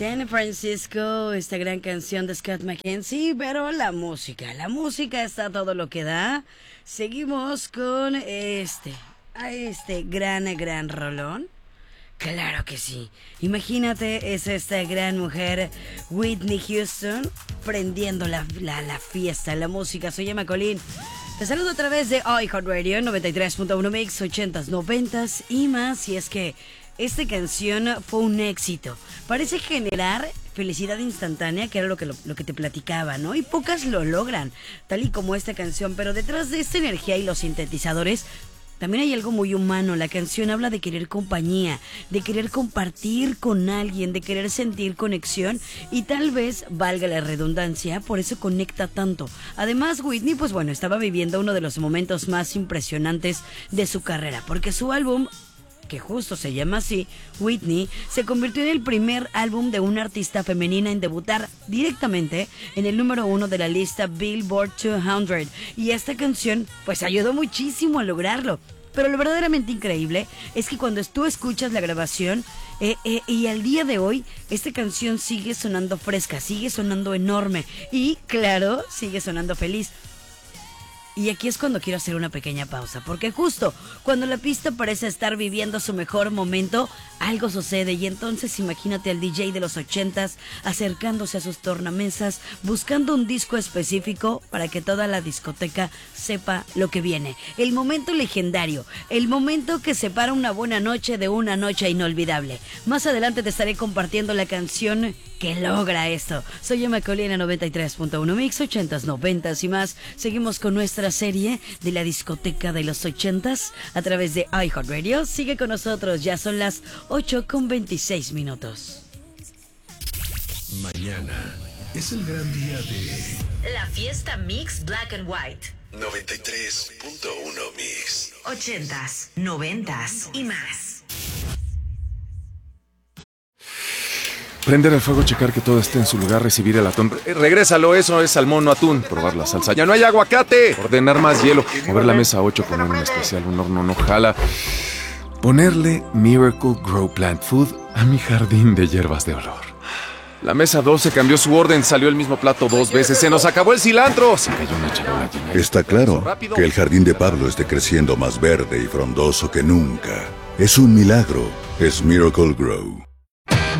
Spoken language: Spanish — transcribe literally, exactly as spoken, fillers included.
San Francisco, esta gran canción de Scott McKenzie, pero la música, la música está todo lo que da. Seguimos con este, a este gran, gran rolón. Claro que sí. Imagínate, es esta gran mujer, Whitney Houston, prendiendo la, la, la fiesta, la música. Soy Emma Colín. Te saludo a través de iHeartRadio noventa y tres punto uno Mix, ochentas, noventas y más. Y es que esta canción fue un éxito. Parece generar felicidad instantánea, que era lo que, lo, lo que te platicaba, ¿no? Y pocas lo logran, tal y como esta canción. Pero detrás de esta energía y los sintetizadores también hay algo muy humano. La canción habla de querer compañía, de querer compartir con alguien, de querer sentir conexión y tal vez, valga la redundancia, por eso conecta tanto. Además, Whitney, pues bueno, estaba viviendo uno de los momentos más impresionantes de su carrera, porque su álbum, que justo se llama así, Whitney, se convirtió en el primer álbum de una artista femenina en debutar directamente en el número uno de la lista Billboard doscientos. Y esta canción pues ayudó muchísimo a lograrlo. Pero lo verdaderamente increíble es que cuando tú escuchas la grabación eh, eh, y al día de hoy, esta canción sigue sonando fresca, sigue sonando enorme y, claro, sigue sonando feliz. Y aquí es cuando quiero hacer una pequeña pausa, porque justo cuando la pista parece estar viviendo su mejor momento, algo sucede y entonces imagínate al D J de los ochentas acercándose a sus tornamesas, buscando un disco específico para que toda la discoteca sepa lo que viene. El momento legendario, el momento que separa una buena noche de una noche inolvidable. Más adelante te estaré compartiendo la canción que logra esto. Soy Emma Colina, noventa y tres punto uno Mix, ochentas, noventas y más. Seguimos con nuestra serie de la discoteca de los ochentas a través de iHeartRadio. Sigue con nosotros, ya son las ocho con veintiséis minutos. Mañana es el gran día de la fiesta Mix Black and White. noventa y tres punto uno Mix. Ochentas, noventas y más. Prender el fuego, checar que todo esté en su lugar, recibir el atún. Eh, regrésalo, eso es salmón, no atún. Probar la salsa. ¡Ya no hay aguacate! Ordenar más hielo. Mover la mesa ocho, poner un especial, un horno no jala. Ponerle Miracle Grow Plant Food a mi jardín de hierbas de olor. La mesa doce cambió su orden, salió el mismo plato dos veces. ¡Se nos acabó el cilantro! Se cayó una charola llena. Está claro que el jardín de Pablo esté creciendo más verde y frondoso que nunca. Es un milagro. Es Miracle Grow.